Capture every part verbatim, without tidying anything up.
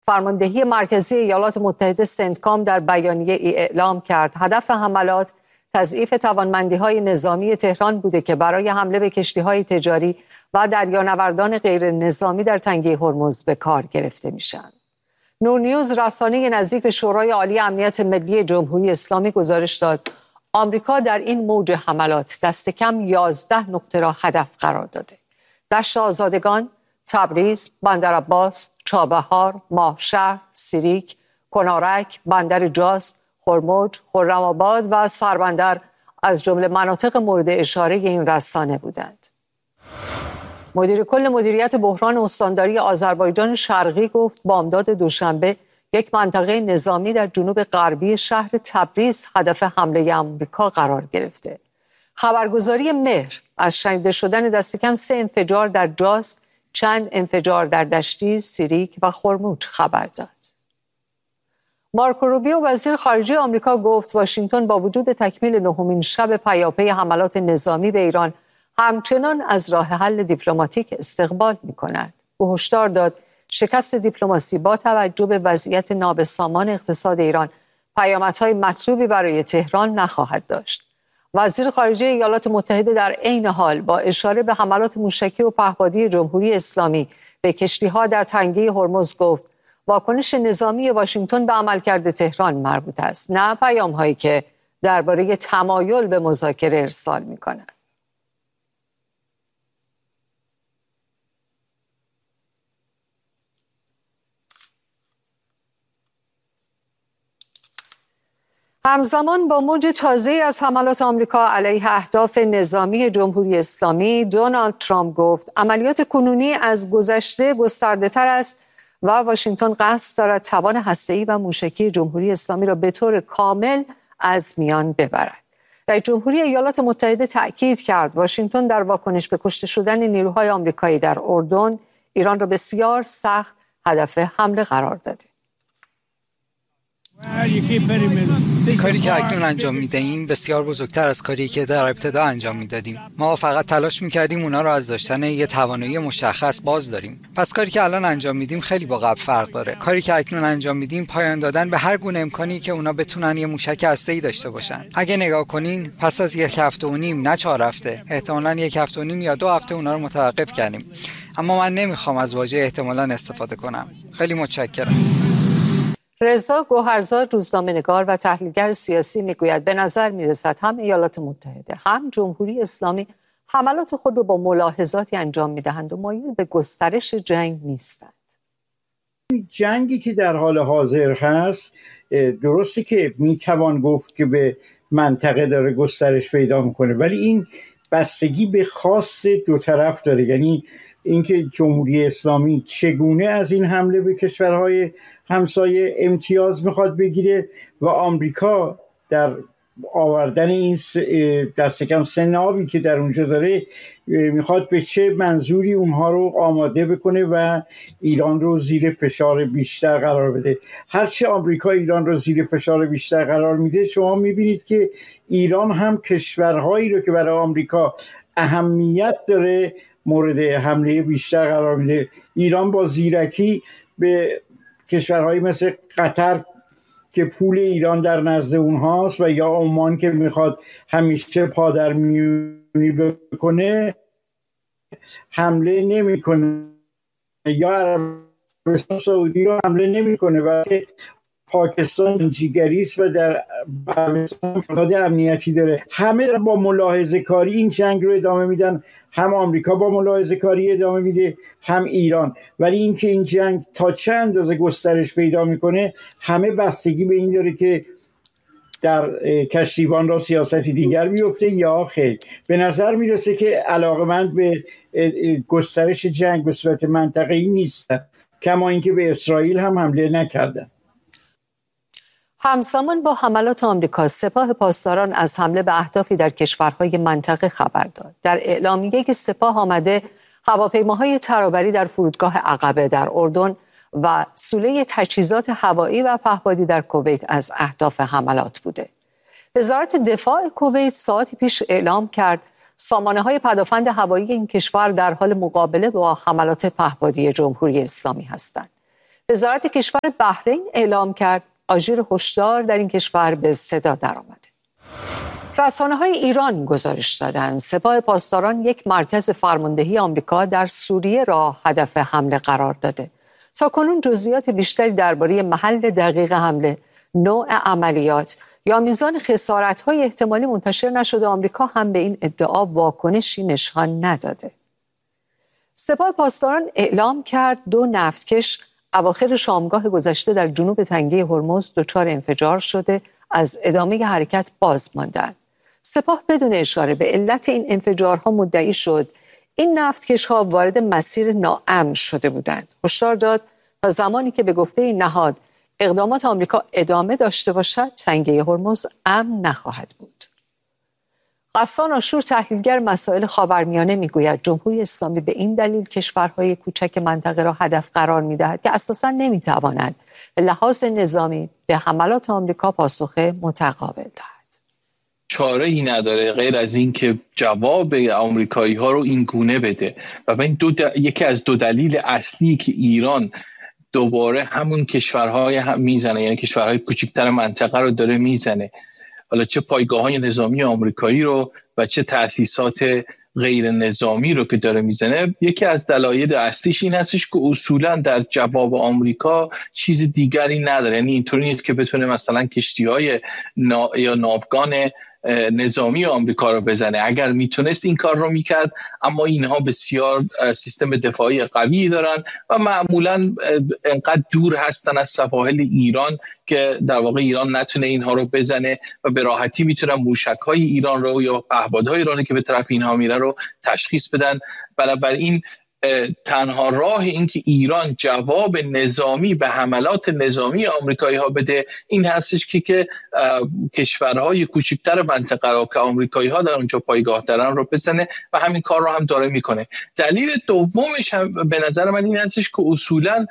فرماندهی مرکزی ایالات متحده سنتکام در بیانیه ای اعلام کرد هدف حملات تضعیف توانمندی‌های نظامی تهران بوده که برای حمله به کشتی‌های تجاری و دریانوردان غیر نظامی در تنگه هرمز به کار گرفته میشن. نور نیوز رسانه نزدیک به شورای عالی امنیت ملی جمهوری اسلامی گزارش داد آمریکا در این موج حملات دست کم یازده نقطه را هدف قرار داده. دشت آزادگان، تبریز، بندرعباس، چابهار، ماهشهر، سیریک، کنارک، بندر جاس، هرمز، خرم‌آباد و سربندر از جمله مناطق مورد اشاره این رسانه بودند. مدیر کل مدیریت بحران استانداری آذربایجان شرقی گفت بامداد دوشنبه یک منطقه نظامی در جنوب غربی شهر تبریز هدف حمله آمریکا قرار گرفته. خبرگزاری مهر از شنیده شدن دست کم سه انفجار در جاس، چند انفجار در دشتی، سیریک و خرموج خبر داد. مارکو روبیو وزیر خارجه آمریکا گفت واشنگتن با وجود تکمیل نهمین شب پیاپی حملات نظامی به ایران همچنان از راه حل دیپلماتیک استقبال می‌کند. او هشدار داد شکست دیپلماسی با توجه به وضعیت نابسامان اقتصاد ایران پیامدهای مطلوبی برای تهران نخواهد داشت. وزیر خارجه ایالات متحده در عین حال با اشاره به حملات موشکی و پهپادی جمهوری اسلامی به کشتی‌ها در تنگه هرمز گفت واکنش نظامی واشنگتن به عملکرد تهران مربوط است، نه پیام‌هایی که درباره تمایل به مذاکره ارسال می‌کند. همزمان با موج تازه‌ای از حملات آمریکا علیه اهداف نظامی جمهوری اسلامی، دونالد ترامپ گفت عملیات کنونی از گذشته گسترده‌تر است و واشنگتن قصد دارد توان هسته‌ای و موشکی جمهوری اسلامی را به طور کامل از میان ببرد. رئیس جمهوری ایالات متحده تأکید کرد واشنگتن در واکنش به کشته شدن نیروهای آمریکایی در اردن، ایران را بسیار سخت هدف حمله قرار داده. کاری که اکنون انجام میدهیم بسیار بزرگتر از کاری که در ابتدا انجام میدادیم. ما فقط تلاش میکردیم اونا را از داشتن یه توانایی مشخص باز داریم. پس کاری که الان انجام میدیم خیلی با قبل فرق داره. کاری که اکنون انجام میدیم پایان دادن به هر گونه امکانی که اونا بتونن یه موشک هسته‌ای داشته باشن. اگه نگاه کنین پس از یک هفته و نیم، نه چهار هفته، احتمالاً یک هفته و نیم یا دو هفته اونا رو متوقف کردیم. اما من نمیخوام از واژه احتمالاً استفاده کنم. خیلی متشکرم. رضا گوهرزاد روزنامه‌نگار و تحلیلگر سیاسی میگوید به نظر میرسد هم ایالات متحده هم جمهوری اسلامی حملات خود را با ملاحظاتی انجام میدهند و مایل به گسترش جنگ نیستند. جنگی که در حال حاضر هست درسته که میتوان گفت که به منطقه داره گسترش پیدا میکنه، ولی این بستگی به خواست دو طرف داره. یعنی اینکه جمهوری اسلامی چگونه از این حمله به کشورهای همسایه امتیاز میخواد بگیره و آمریکا در آوردن این دست کم سه ناوی که در اونجا داره میخواد به چه منظوری اونها رو آماده بکنه و ایران رو زیر فشار بیشتر قرار بده. هرچی آمریکا ایران رو زیر فشار بیشتر قرار میده، شما میبینید که ایران هم کشورهایی رو که برای آمریکا اهمیت داره مورد حمله بیشتر قرار میده. ایران با زیرکی به کشورهایی مثل قطر که پول ایران در نزد اونهاست و یا عمان که میخواد همیشه پادرمیونی بکنه حمله نمیکنه، یا عربستان سعودی رو حمله نمیکنه و پاکستان جیگریست و در عربستان امنیتی داره. همه با ملاحظه کاری این جنگ رو ادامه میدن، هم آمریکا با ملاحظه کاری ادامه میده هم ایران. ولی اینکه این جنگ تا چه اندازه گسترش پیدا میکنه همه بستگی به این داره که در کشتیبان را سیاستی دیگر بیفته یا خیر. به نظر میرسه که علاقمند به گسترش جنگ به صورت منطقه‌ای نیستن، کما اینکه به اسرائیل هم حمله نکردن. همزمان با حملات آمریکا، سپاه پاسداران از حمله به اهدافی در کشورهای منطقه خبر داد. در اعلامیه‌ای که سپاه آمده هواپیماهای ترابری در فرودگاه عقبه در اردن و سوله تجهیزات هوایی و پهپادی در کویت از اهداف حملات بوده. وزارت دفاع کویت ساعتی پیش اعلام کرد سامانه‌های پدافند هوایی این کشور در حال مقابله با حملات پهپادی جمهوری اسلامی هستند. وزارت کشور بحرین اعلام کرد آژیر هشدار در این کشور به صدا درآمده. رسانه‌های ایران گزارش دادند سپاه پاسداران یک مرکز فرماندهی آمریکا در سوریه را هدف حمله قرار داده. تاکنون جزئیات بیشتری درباره محل دقیق حمله، نوع عملیات یا میزان خسارت‌های احتمالی منتشر نشده. آمریکا هم به این ادعا واکنشی نشان نداده. سپاه پاسداران اعلام کرد دو نفتکش اواخر شامگاه گذشته در جنوب تنگه هرمز دچار انفجار شده، از ادامه حرکت باز ماندند. سپاه بدون اشاره به علت این انفجارها مدعی شد این نفتکش‌ها وارد مسیر ناامن شده بودند. هشدار داد تا زمانی که به گفته این نهاد اقدامات آمریکا ادامه داشته باشد تنگه هرمز امن نخواهد بود. غسان آشور تحلیلگر مسائل خاورمیانه میگوید جمهوری اسلامی به این دلیل کشورهای کوچک منطقه را هدف قرار میدهد که اساساً نمیتواند به لحاظ نظامی به حملات آمریکا پاسخ متقابل دهد. چاره ای نداره غیر از این که جواب آمریکایی ها رو این گونه بده و این دو د... یکی از دو دلیل اصلی که ایران دوباره همون کشورهای هم میزنه، یعنی کشورهای کوچکتر منطقه رو داره میزنه، حالا چه پایگاه‌های نظامی آمریکایی رو و چه تأسیسات غیر نظامی رو که داره میزنه، یکی از دلایل اصلیش این هستش که اصولا در جواب آمریکا چیز دیگری نداره. یعنی اینطوری نیست که بتونه مثلا کشتی‌های نا... یا ناوگان نظامی آمریکا رو بزنه. اگر میتونست این کار رو میکرد، اما اینها بسیار سیستم دفاعی قوی دارن و معمولا انقدر دور هستن از سواحل ایران که در واقع ایران نتونه اینها رو بزنه و به راحتی میتونن موشک‌های ایران رو یا پهپادهای ایرانی که به طرف اینها میره رو تشخیص بدن. بنابراین تنها راه این که ایران جواب نظامی به حملات نظامی آمریکایی ها بده این هستش که که کشورهای کوچکتر منطقه را که آمریکایی ها در اونجا پایگاه دارن رو بزنه و همین کار رو هم داره میکنه. دلیل دومش هم به نظر من این هستش که اصولا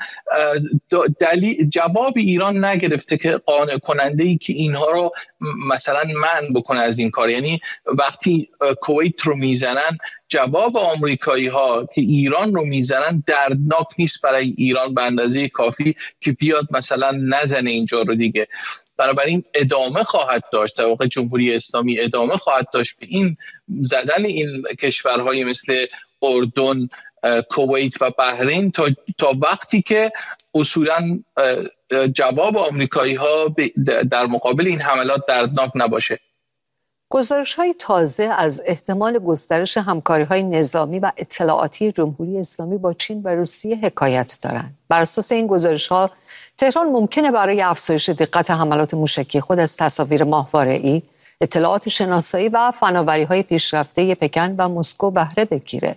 دلیل جواب ایران نگرفته که قانع کننده ای که اینها رو مثلا منع بکنه از این کار. یعنی وقتی کویت رو میزنن جواب آمریکایی ها که ایران رو میزنن دردناک نیست برای ایران به اندازه کافی که بیاد مثلا نزنه اینجا رو دیگه. بنابراین ادامه خواهد داشت، در واقع جمهوری اسلامی ادامه خواهد داشت به این زدن این کشورهای مثل اردن، کویت و بحرین تا, تا وقتی که اصولا جواب آمریکایی ها در مقابل این حملات دردناک نباشه. گزارش‌های تازه از احتمال گسترش همکاری‌های نظامی و اطلاعاتی جمهوری اسلامی با چین و روسیه حکایت دارند. بر اساس این گزارش‌ها تهران ممکنه برای افزایش دقت حملات موشکی خود از تصاویر ماهواره‌ای، اطلاعات شناسایی و فناوری‌های پیشرفته پکن و مسکو بهره بگیره.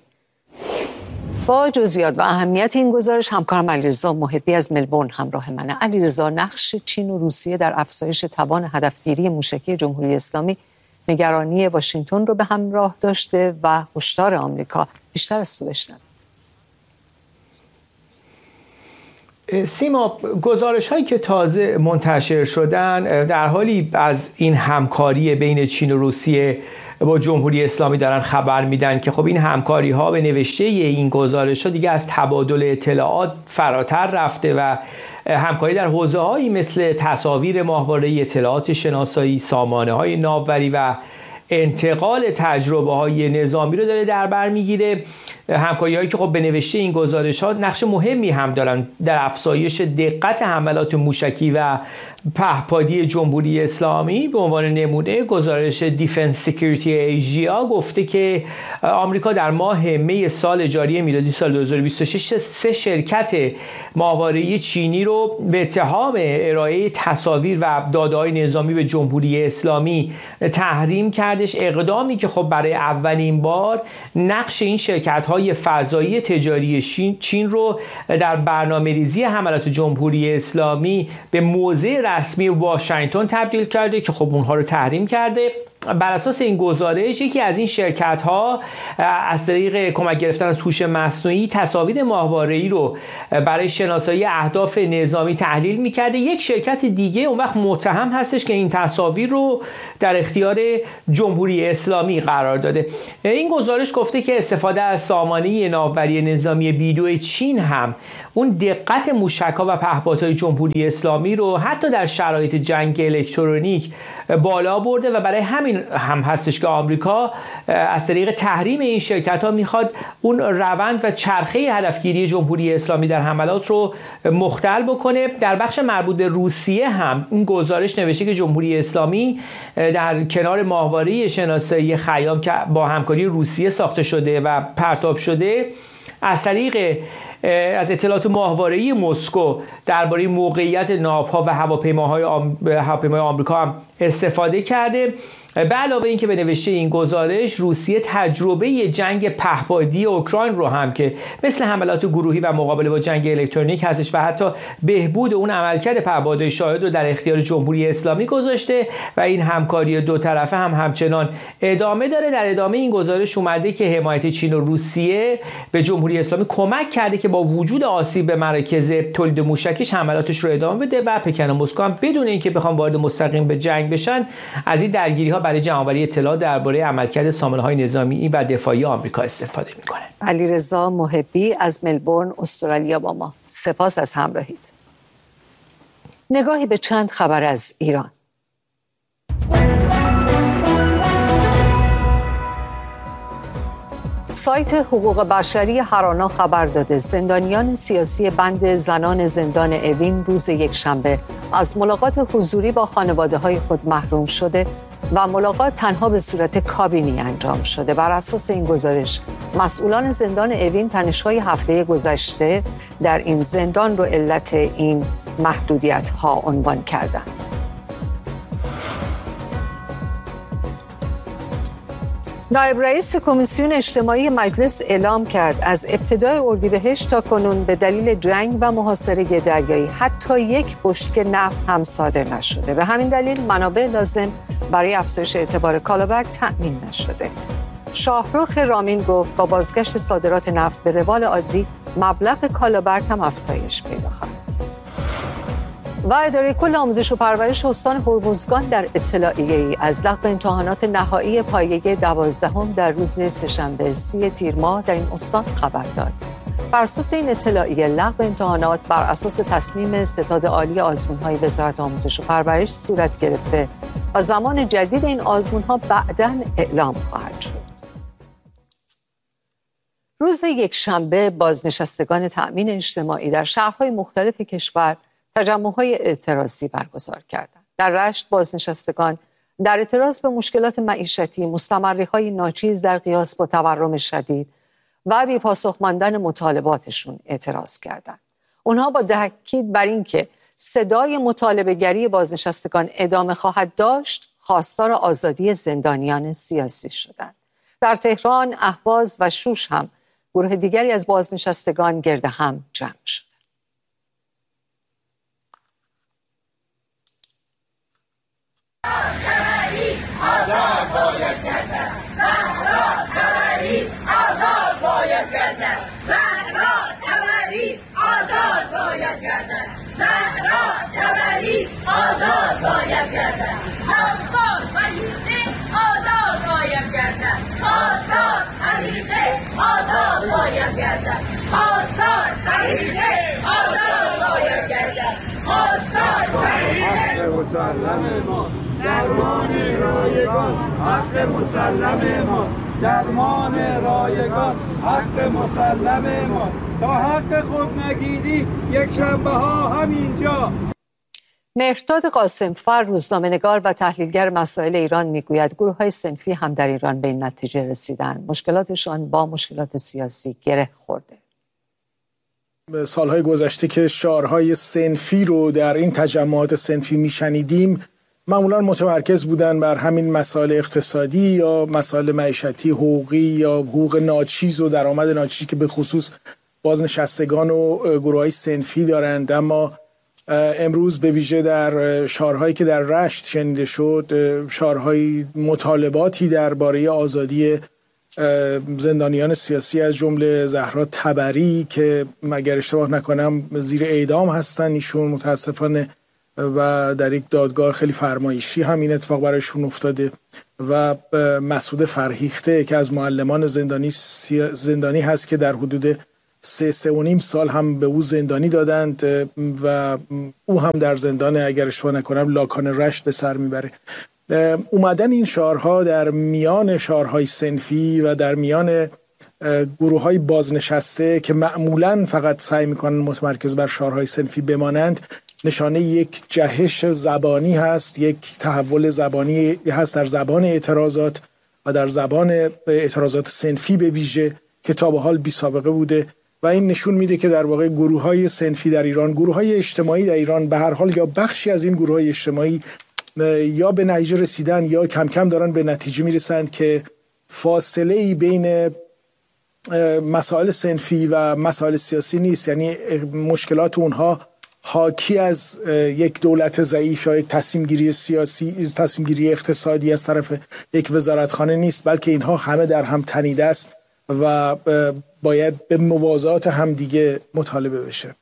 با جزئیات و اهمیت این گزارش همکارم علیرضا محبی از ملبورن همراه منه. علیرضا، نقش چین و روسیه در افزایش توان هدفگیری موشکی جمهوری اسلامی نگرانی واشنگتن رو به همراه داشته و هشدار آمریکا. بیشتر از تو بشنویم. سیما، گزارش هایی که تازه منتشر شدن در حالی از این همکاری بین چین و روسیه با جمهوری اسلامی دارن خبر میدن که خب این همکاری ها به نوشته این گزارش ها دیگه از تبادل اطلاعات فراتر رفته و همکاری در حوزه هایی مثل تصاویر ماهواره‌ای، اطلاعات شناسایی، سامانه های ناوبری و انتقال تجربه های نظامی رو داره در بر میگیره. همکاری هایی که خب به نوشته این گزارش ها نقش مهمی هم دارن در افزایش دقت حملات موشکی و پهپادی جمهوری اسلامی. به عنوان نمونه گزارش دیفنس سکیوریتی ایژیا گفته که آمریکا در ماه می سال جاری میلادی سال دو هزار و بیست و شش سه شرکت ماهواره‌ای چینی رو به اتهام ارائه تصاویر و داده‌های نظامی به جمهوری اسلامی تحریم کردش. اقدامی که خب برای اولین بار نقش این شرکت‌های فضایی تجاری چین رو در برنامه‌ریزی حملات جمهوری اسلامی به موضع رسمی واشنگتن تبدیل کرده که خب اونها رو تحریم کرده. بر اساس این گزارش یکی از این شرکت ها از طریق کمک گرفتن از هوش مصنوعی تصاویر ماهواره‌ای رو برای شناسایی اهداف نظامی تحلیل می‌کرده. یک شرکت دیگه اون وقت متهم هستش که این تصاویر رو در اختیار جمهوری اسلامی قرار داده. این گزارش گفته که استفاده از سامانه ناوبری نظامی بی دو چین هم اون دقت موشک‌ها و پهپادهای جمهوری اسلامی رو حتی در شرایط جنگ الکترونیک بالا برده و برای همین هم هستش که آمریکا از طریق تحریم این شرکت‌ها میخواد اون روند و چرخه هدفگیری جمهوری اسلامی در حملات رو مختل بکنه. در بخش مربوط به روسیه هم این گزارش نوشته که جمهوری اسلامی در کنار ماهواره شناسایی خیام که با همکاری روسیه ساخته شده و پرتاب شده از طریق از اطلاعات ماهواره‌ای مسکو درباره موقعیت ناوها و هواپیماهای آم... هواپیمای آمریکا هم استفاده کرده. به علاوه اینکه به نوشته این گزارش روسیه تجربه جنگ پهپادی اوکراین رو هم که مثل حملات گروهی و مقابله با جنگ الکترونیک هستش و حتی بهبود اون عملکرد پهپادهای شاهد رو در اختیار جمهوری اسلامی گذاشته و این همکاری دو طرفه هم همچنان ادامه داره. در ادامه این گزارش اومده که حمایت چین و روسیه به جمهوری اسلامی کمک کرده که با وجود آسیب به مراکز تولید موشکیش حملاتش رو ادامه بده و پکن و مسکو هم بدون اینکه بخوام وارد مستقیم به جنگ بشن از این درگیری‌ها برای جمع‌آوری اطلاع درباره عملکرد سامانه‌های نظامی و دفاعی آمریکا استفاده می‌کنه. علیرضا محبی از ملبورن استرالیا با ما. سپاس از همراهیت. نگاهی به چند خبر از ایران. سایت حقوق بشری هرانا خبر داده زندانیان سیاسی بند زنان زندان اوین روز یکشنبه از ملاقات حضوری با خانواده‌های خود محروم شده و ملاقات تنها به صورت کابینی انجام شده. بر اساس این گزارش مسئولان زندان اوین تنش‌های هفته گذشته در این زندان رو علت این محدودیت‌ها عنوان کردند. نایب رئیس کمیسیون اجتماعی مجلس اعلام کرد از ابتدای اردیبهشت تا کنون به دلیل جنگ و محاصره دریایی حتی یک بشکه نفت هم صادر نشده. به همین دلیل منابع لازم برای افزایش اعتبار کالابر تأمین نشده. شاهرخ رامین گفت با بازگشت صادرات نفت به روال عادی مبلغ کالابر هم افزایش پیدا خواهد. و اداره کل آموزش و پرورش استان هرمزگان در اطلاعیه‌ای از لغو امتحانات نهایی پایه دوازدهم در روز سه‌شنبه سی تیر ماه در این استان خبر داد. بر اساس این اطلاعیه لغو امتحانات بر اساس تصمیم ستاد عالی آزمون‌های وزارت آموزش و پرورش صورت گرفته و زمان جدید این آزمون‌ها بعداً اعلام خواهد شد. روز یکشنبه بازنشستگان تأمین اجتماعی در شهرهای مختلف کشور تجمع‌های اعتراضی برگزار کردند. در رشت بازنشستگان در اعتراض به مشکلات معیشتی، مستمری‌های ناچیز در قیاس با تورم شدید و بی‌پاسخ ماندن مطالباتشون اعتراض کردند. اونها با تاکید بر اینکه صدای مطالبه‌گری بازنشستگان ادامه خواهد داشت، خواستار آزادی زندانیان سیاسی شدند. در تهران، اهواز و شوش هم گروه دیگری از بازنشستگان گرد هم جمع شد. آزاد باید گردد زهرا طبری آزاد باید گردد زهرا طبری آزاد باید گردد زهرا طبری آزاد باید گردد خواستار خلیفه آزاد باید گردد خواستار خلیفه آزاد باید گردد خواستار خلیفه آزاد باید گردد خواستار خلیفه مسلم ما درمان رایگان حق مسلم ما درمان رایگان حق مسلم ما تا حق خود نگیری یک شنبه ها همینجا. مهرداد قاسمفر روزنامه‌نگار و تحلیلگر مسائل ایران میگوید گروه‌های صنفی هم در ایران به این نتیجه رسیدند. مشکلاتشان با مشکلات سیاسی گره خورده. سالهای گذشته که شعارهای صنفی رو در این تجمعات صنفی میشنیدیم معمولا متمرکز بودن بر همین مسائل اقتصادی یا مسائل معیشتی، حقوقی یا حقوق ناچیز و درآمد ناچیزی که به خصوص بازنشستگان و گروه‌های صنفی دارند. اما امروز به ویژه در شعارهایی که در رشت شنیده شد، شعارهای مطالباتی درباره آزادی زندانیان سیاسی از جمله زهرا طبری که مگر اشتباه نکنم زیر اعدام هستن ایشون متاسفانه و در یک دادگاه خیلی فرمایشی هم این اتفاق برایشون افتاده و مسعود فرهیخته که از معلمان زندانی زندانی هست که در حدود سه سه و نیم سال هم به او زندانی دادند و او هم در زندان اگر اشتباه نکنم لاکان رشت به سر میبره. اومدن این شعارها در میان شعارهای صنفی و در میان گروه های بازنشسته که معمولاً فقط سعی میکنن متمرکز بر شعارهای صنفی بمانند نشانه یک جهش زبانی هست، یک تحول زبانی هست در زبان اعتراضات و در زبان اعتراضات صنفی به ویژه که تا به حال بی سابقه بوده و این نشون میده که در واقع گروه های صنفی در ایران، گروه های اجتماعی در ایران به هر حال یا بخشی از این گروه های اجتماعی یا به نتیجه رسیدن یا کم کم دارن به نتیجه میرسند که فاصله ای بین مسائل صنفی و مسائل سیاسی نیست، یعنی مشکلات اونها حاکی از یک دولت ضعیف یا یک تصمیم گیری سیاسی، تصمیم گیری اقتصادی از طرف یک وزارتخانه نیست، بلکه اینها همه در هم تنیده است و باید به موازات هم دیگه مطالبه بشه.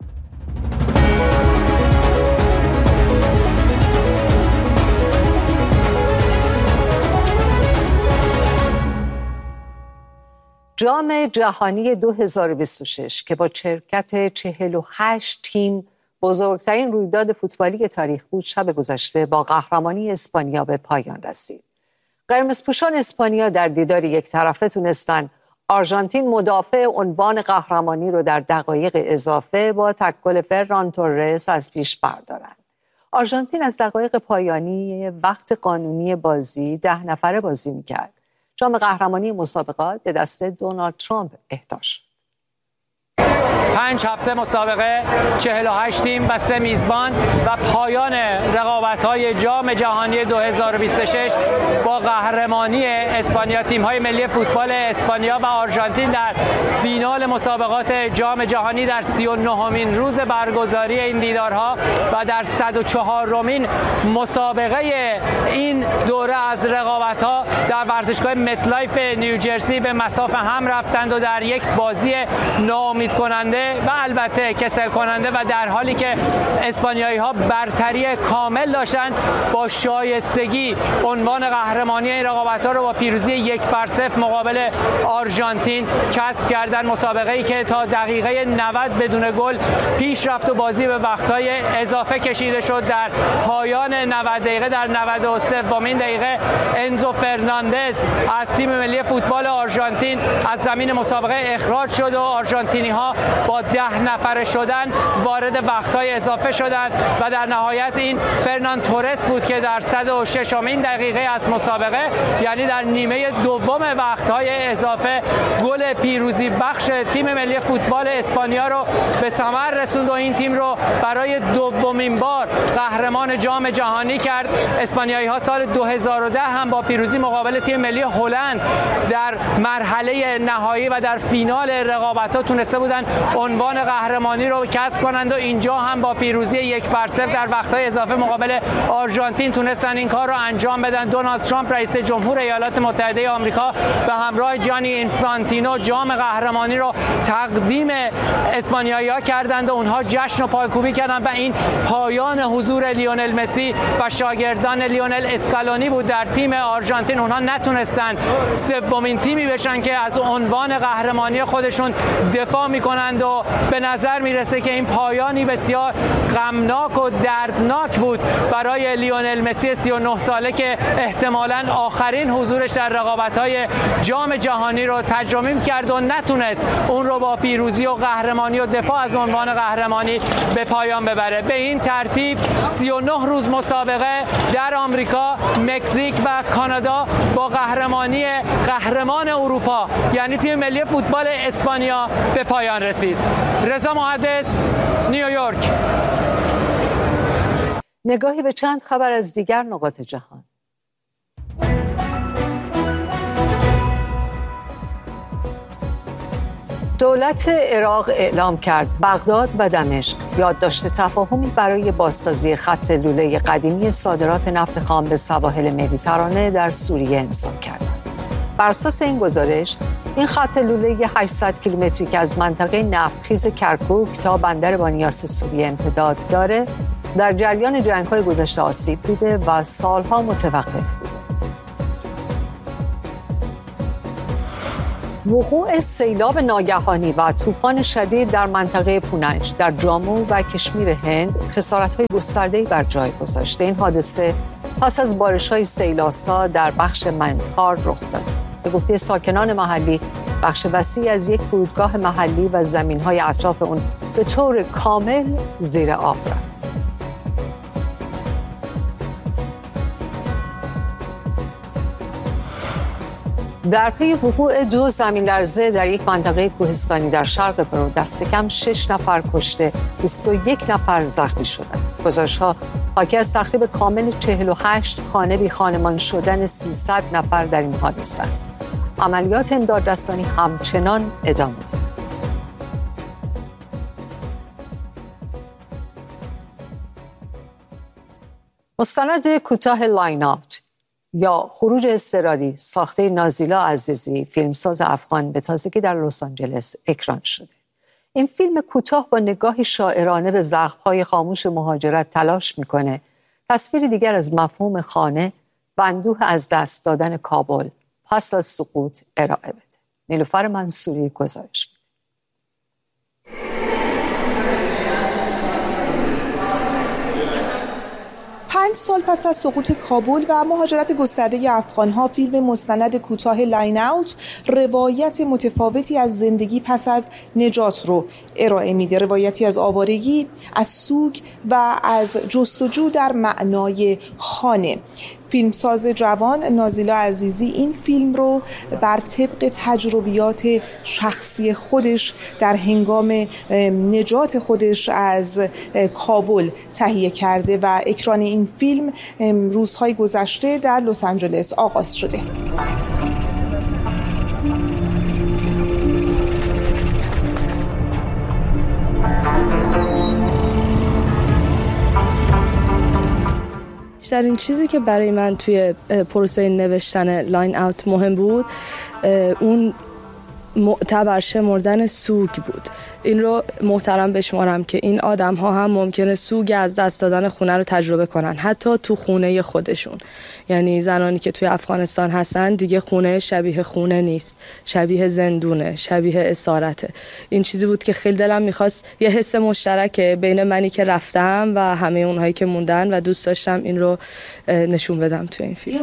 جام جهانی دو هزار و بیست و شش که با شرکت چهل و هشت تیم بزرگترین رویداد فوتبالی تاریخ بود، شب گذشته با قهرمانی اسپانیا به پایان رسید. قرمزپوشان اسپانیا در دیدار یک طرفه تونستن آرژانتین مدافع عنوان قهرمانی رو در دقایق اضافه با تک گل فران تورس از پیش بردارند. آرژانتین از دقایق پایانی وقت قانونی بازی ده نفره بازی میکرد. جام قهرمانی مسابقات به دست دونالد ترامپ اهدا شد. پنج هفته مسابقه، چهل و هشت تیم و سه میزبان و پایان رقابت‌های جام جهانی دو هزار و بیست و شش با قهرمانی اسپانیا. تیم‌های ملی فوتبال اسپانیا و آرژانتین در فینال مسابقات جام جهانی در سی و نهمین روز برگزاری این دیدارها و در صد و چهارمین مسابقه این دوره از رقابت‌ها در ورزشگاه متلایف نیوجرسی به مساف هم رفتند و در یک بازی ناامید کننده و البته کسل کننده و در حالی که اسپانیایی ها برتری کامل داشتند با شایستگی عنوان قهرمانی این رقابت ها رو با پیروزی یک بر صفر مقابل آرژانتین کسب کردن. مسابقه ای که تا دقیقه نود بدون گل پیش رفت و بازی به وقت‌های اضافه کشیده شد. در پایان نود دقیقه در نود و سومین دقیقه انزو فرناندز از تیم ملی فوتبال آرژانتین از زمین مسابقه اخراج شد و آرژانتینی ها با ده نفره شدن وارد وقت‌های اضافه شدند و در نهایت این فرنان تورس بود که در صد و ششمین دقیقه از مسابقه، یعنی در نیمه دوم وقت‌های اضافه، گل پیروزی بخش تیم ملی فوتبال اسپانیا رو به ثمر رسوند و این تیم رو برای دومین بار قهرمان جام جهانی کرد. اسپانیایی ها سال دو هزار و ده هم با پیروزی مقابل تیم ملی هلند در مرحله نهایی و در فینال رقابت‌ها تونسته بودن عنوان قهرمانی رو کسب کنند و اینجا هم با پیروزی یک بر صفر در وقت‌های اضافه مقابل آرژانتین تونستن این کار رو انجام بدن. دونالد ترامپ رئیس جمهور ایالات متحده آمریکا به همراه جانی اینفانتینو جام قهرمانی رو تقدیم اسپانیایی‌ها کردند و اونها جشن و پایکوبی کردند و این پایان حضور لیونل مسی و شاگردان لیونل اسکالونی بود در تیم آرژانتین. اونها نتونستن سومین تیمی بشن که از عنوان قهرمانی خودشون دفاع میکنند و به نظر میرسه که این پایانی بسیار غمناک و دردناک بود برای لیونل مسی سی و نه ساله که احتمالاً آخرین حضورش در رقابت‌های جام جهانی رو تجربه کرد و نتونست اون رو با پیروزی و قهرمانی و دفاع از عنوان قهرمانی به پایان ببره. به این ترتیب سی و نه روز مسابقه در آمریکا، مکزیک و کانادا با قهرمانی قهرمان اروپا یعنی تیم ملی فوتبال اسپانیا به پایان رسید. رضا محدث، نیویورک. نگاهی به چند خبر از دیگر نقاط جهان. دولت عراق اعلام کرد بغداد و دمشق یادداشت تفاهمی برای بازسازی خط لوله قدیمی صادرات نفت خام به سواحل مدیترانه در سوریه امضا کردند. بر اساس این گزارش، این خط لوله هشتصد کیلومتری که از منطقه نفتخیز کرکوک تا بندر بانیاس سوریه امتداد داره، در جریان جنگ‌های گذشته آسیب دیده و سالها متوقف بوده. وقوع سیلاب ناگهانی و طوفان شدید در منطقه پوننج در جامو و کشمیر هند خسارت‌های گسترده‌ای بر جای گذاشته. این حادثه پس از بارش‌های سیل‌آسا در بخش مندهار رخ داد. به گفته ساکنان محلی، بخش وسیعی از یک فرودگاه محلی و زمین‌های اطراف اون به طور کامل زیر آب رفت. در پی وقوع دو زمین لرزه در یک منطقه کوهستانی در شرق پرو دست کم شش نفر کشته، بیست و یک نفر زخمی شدند. گزارش‌ها حاکی از تخریب کامل چهل و هشت خانه بی خانمان شدن سیصد نفر در این حادثه است. عملیات امدادرسانی همچنان ادامه دارد. مستند کوتاه لاین آوت یا خروج اضطراری ساخته نازیلا عزیزی، فیلمساز افغان، به تازگی در لس آنجلس اکران شده. این فیلم کوتاه با نگاهی شاعرانه به زخم‌های خاموش مهاجرت تلاش میکنه تصویری دیگر از مفهوم خانه و اندوه از دست دادن کابل پس از سقوط ارائه بده. نیلوفر منصوری گزارش میده. پنج سال پس از سقوط کابل و مهاجرت گسترده افغان‌ها، فیلم مستند کوتاه لاین اوت روایت متفاوتی از زندگی پس از نجات رو ارائه میده. روایتی از آوارگی، از سوگ و از جستجو در معنای خانه. فیلمساز جوان نازیلا عزیزی این فیلم رو بر طبق تجربیات شخصی خودش در هنگام نجات خودش از کابل تهیه کرده و اکران این فیلم روزهای گذشته در لس آنجلس آغاز شده. بیشترین چیزی که برای من توی پروسه نوشتن لاین اوت مهم بود اون معتبر شمردن سوگ بود. این رو محترم بشمارم که این آدم ها هم ممکنه سوگ از دست دادن خونه رو تجربه کنن، حتی تو خونه خودشون. یعنی زنانی که توی افغانستان هستن دیگه خونه شبیه خونه نیست، شبیه زندونه، شبیه اسارته. این چیزی بود که خیلی دلم میخواست یه حس مشترک بین منی که رفتم و همه اونهایی که موندن و دوست داشتم این رو نشون بدم توی این فیلم.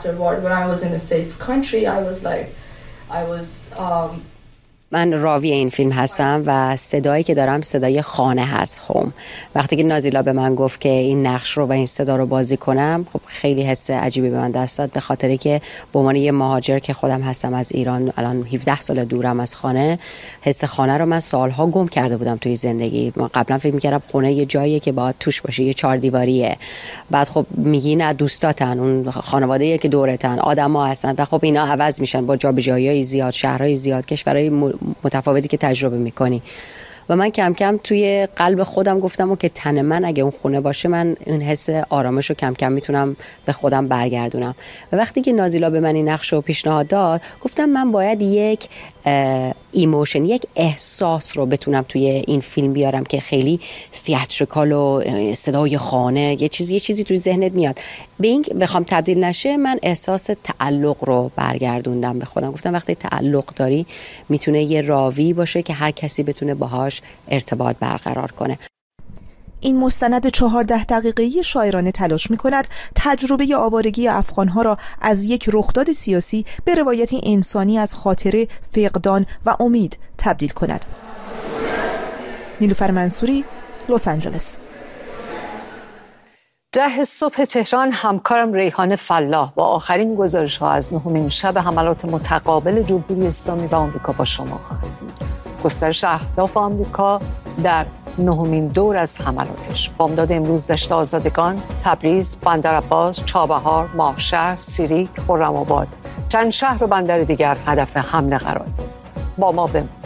من راوی این فیلم هستم و صدایی که دارم صدای خانه هست، هوم. وقتی که نازیلا به من گفت که این نقش رو و این صدا رو بازی کنم، خب خیلی حس عجیبی به من دست داد، به خاطری که به عنوان یه مهاجر که خودم هستم از ایران، الان هفده سال دورم از خانه، حس خانه رو من سالها گم کرده بودم توی زندگی. من قبلا فکر می‌کردم خونه یه جاییه که باید توش باشی، یه چهار دیواریه. بعد خب میگی نه، دوستاتن، اون خانواده‌ای که دورتن، آدم‌ها هستن و خب اینا عوض میشن با جابجایی‌های زیاد، شهرهای زیاد، کشورهای متفاوتی که تجربه میکنی. و من کم کم توی قلب خودم گفتم و که تن من اگه اون خونه باشه، من این حس آرامش رو کم کم میتونم به خودم برگردونم. و وقتی که نازیلا به من این نقش رو پیشنهاد داد، گفتم من باید یک ایموشن، یک احساس رو بتونم توی این فیلم بیارم که خیلی تئاتریکال و صدای خانه، یه چیزی یه چیزی توی ذهنت میاد. به این بخوام تبدیل نشه، من احساس تعلق رو برگردوندم به خودم. گفتم وقتی تعلق داری، میتونه یه راوی باشه که هر کسی بتونه باهاش ارتباط برقرار کنه. این مستند چهارده دقیقه‌ای شاعرانه تلاش می‌کند تجربه آوارگی افغان‌ها را از یک رخداد سیاسی به روایتی انسانی از خاطره، فقدان و امید تبدیل کند. نیلوفر منصوری، لس آنجلس. ده صبح تهران همکارم ریحانه فلاح با آخرین گزارش‌ها از نهمین شب حملات متقابل جمهوری اسلامی و آمریکا با شما خواهد بود. گسترش اهداف آمریکا در نهمین دور از حملاتش. بامداد امروز دشت آزادگان، تبریز، بندرعباس، چابهار، ماهشهر، سیریک، خرم‌آباد، چند شهر و بندر دیگر هدف حمله قرار گرفت. با ما بمونید.